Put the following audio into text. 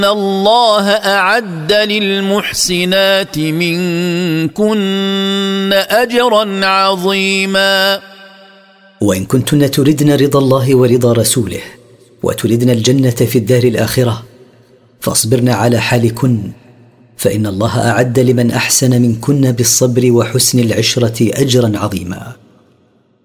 الله أعد للمحسنات منكن أجرا عظيما. وإن كنتن تردن رضا الله ورضا رسوله وتردن الجنة في الدار الآخرة فاصبرن على حالكن، فإن الله أعد لمن أحسن منكن بالصبر وحسن العشرة أجرا عظيما.